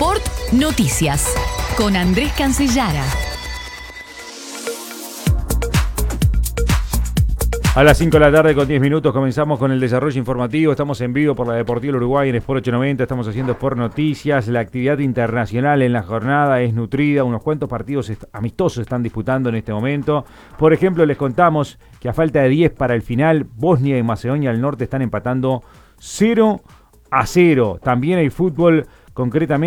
Sport Noticias con Andrés Cancellara. A las 5 de la tarde con 10 minutos comenzamos con el desarrollo informativo. Estamos en vivo por la Deportiva del Uruguay en Sport 890. Estamos haciendo Sport Noticias. La actividad internacional en la jornada es nutrida. Unos cuantos partidos amistosos están disputando en este momento. Por ejemplo, les contamos que a falta de 10 para el final, Bosnia y Macedonia del Norte están empatando 0-0. También hay fútbol, concretamente